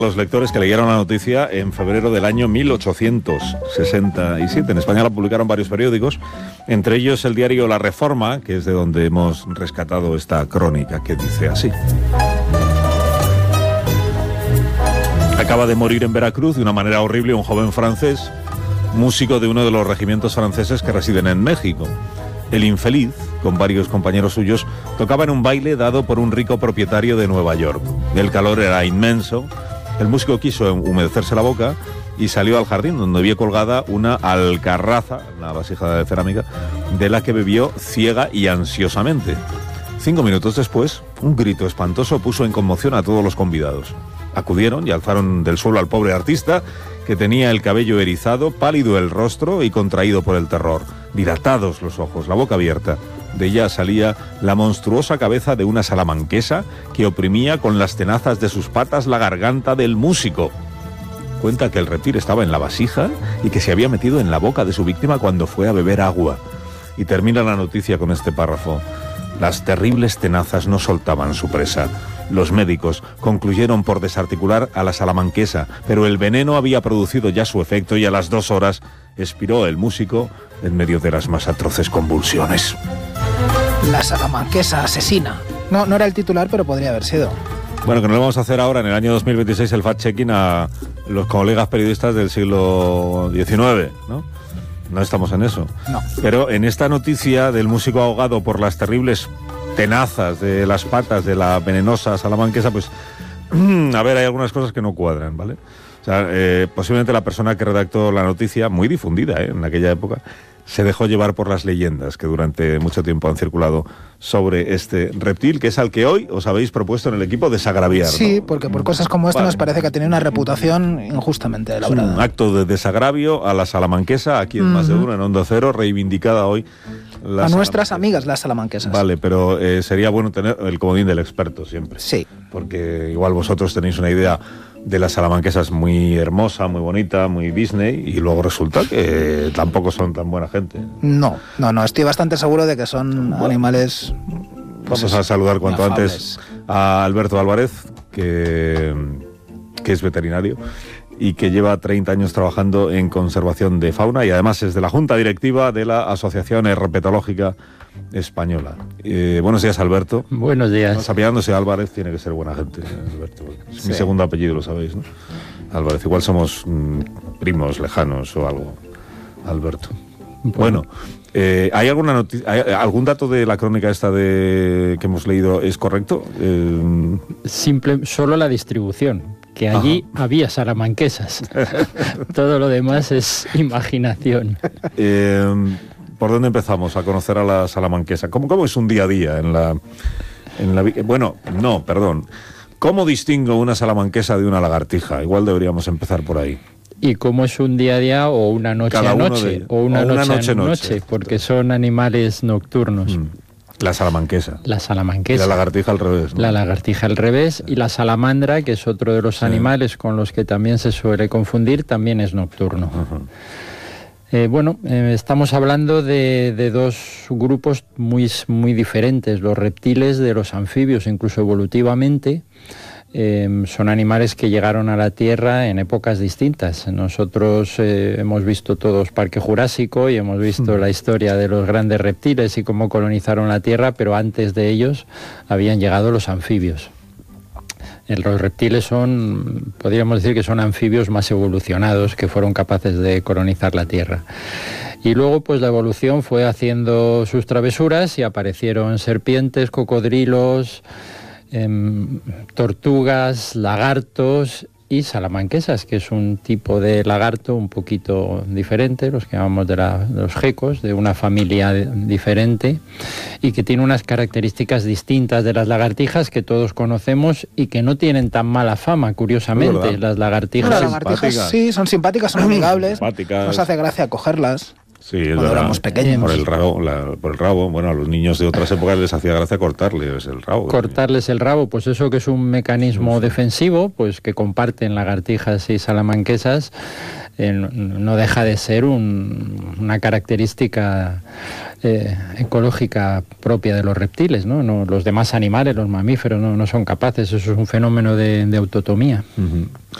Los lectores que leyeron la noticia en febrero del año 1867. En España la publicaron varios periódicos, entre ellos el diario La Reforma, que es de donde hemos rescatado esta crónica, que dice así. Acaba de morir en Veracruz de una manera horrible un joven francés, músico de uno de los regimientos franceses que residen en México. El infeliz, con varios compañeros suyos, tocaba en un baile dado por un rico propietario de Nueva York. El calor era inmenso. El músico quiso humedecerse la boca y salió al jardín, donde vio colgada una alcarraza, una vasija de cerámica, de la que bebió ciega y ansiosamente. 5 minutos después, un grito espantoso puso en conmoción a todos los convidados. Acudieron y alzaron del suelo al pobre artista, que tenía el cabello erizado, pálido el rostro y contraído por el terror, dilatados los ojos, la boca abierta. De ella salía la monstruosa cabeza de una salamanquesa que oprimía con las tenazas de sus patas la garganta del músico. Cuenta que el reptil estaba en la vasija y que se había metido en la boca de su víctima cuando fue a beber agua. Y termina la noticia con este párrafo. Las terribles tenazas no soltaban su presa. Los médicos concluyeron por desarticular a la salamanquesa, pero el veneno había producido ya su efecto y a las 2 horas expiró el músico en medio de las más atroces convulsiones. La salamanquesa asesina. No era el titular, pero podría haber sido. Bueno, que no le vamos a hacer ahora, en el año 2026, el fact-checking a los colegas periodistas del siglo XIX, ¿no? No estamos en eso. No. Pero en esta noticia del músico ahogado por las terribles tenazas de las patas de la venenosa salamanquesa, pues, a ver, hay algunas cosas que no cuadran, ¿vale? O sea, posiblemente la persona que redactó la noticia, muy difundida, en aquella época, se dejó llevar por las leyendas que durante mucho tiempo han circulado sobre este reptil, que es al que hoy os habéis propuesto en el equipo desagraviar, ¿no? Sí, porque por cosas como esta nos parece que ha tenido una reputación injustamente elaborada. Un acto de desagravio a la salamanquesa, aquí en Más de Uno, en Onda Cero, reivindicada hoy. A nuestras amigas las salamanquesas. Vale, pero sería bueno tener el comodín del experto siempre. Sí. Porque igual vosotros tenéis una idea de las salamanquesas muy hermosa, muy bonita, muy Disney, y luego resulta que tampoco son tan buena gente. No, estoy bastante seguro de que son animales... Vamos a saludar cuanto antes a Alberto Álvarez, que es veterinario y que lleva 30 años trabajando en conservación de fauna y además es de la Junta Directiva de la Asociación Herpetológica Española. Buenos días, Alberto. Buenos días. No, apellidándose Álvarez tiene que ser buena gente, Alberto. Es mi segundo apellido, lo sabéis, ¿no? Álvarez, igual somos primos lejanos o algo, Alberto. Bueno, ¿hay alguna noticia, algún dato de la crónica esta que hemos leído es correcto? Solo la distribución, que allí había salamanquesas. Todo lo demás es imaginación. ¿Por dónde empezamos a conocer a la salamanquesa? ¿Cómo es un día a día en la bueno, no, perdón. ¿Cómo distingo una salamanquesa de una lagartija? Igual deberíamos empezar por ahí. ¿Y cómo es un día a día o una noche a noche? O una noche a noche, porque son animales nocturnos. La salamanquesa. La salamanquesa. Y la lagartija al revés, ¿no? La lagartija al revés. Y la salamandra, que es otro de los animales con los que también se suele confundir, también es nocturno. Estamos hablando de dos grupos muy diferentes, los reptiles de los anfibios, incluso evolutivamente. Son animales que llegaron a la Tierra en épocas distintas. Nosotros hemos visto todos Parque Jurásico y hemos visto la historia de los grandes reptiles y cómo colonizaron la Tierra, pero antes de ellos habían llegado los anfibios. Los reptiles podríamos decir que son anfibios más evolucionados que fueron capaces de colonizar la Tierra. Y luego pues la evolución fue haciendo sus travesuras y aparecieron serpientes, cocodrilos, tortugas, lagartos y salamanquesas, que es un tipo de lagarto un poquito diferente, los que llamamos de los gecos, de una familia diferente y que tiene unas características distintas de las lagartijas que todos conocemos y que no tienen tan mala fama, curiosamente. Las lagartijas sí, son simpáticas, son amigables, nos hace gracia cogerlas. Sí, cuando éramos pequeños. Por el rabo. Bueno, a los niños de otras épocas les hacía gracia cortarles el rabo. Cortarles el rabo, pues eso que es un mecanismo defensivo, pues que comparten lagartijas y salamanquesas, no deja de ser una característica ecológica propia de los reptiles, ¿no? Los demás animales, los mamíferos, no son capaces. Eso es un fenómeno de autotomía.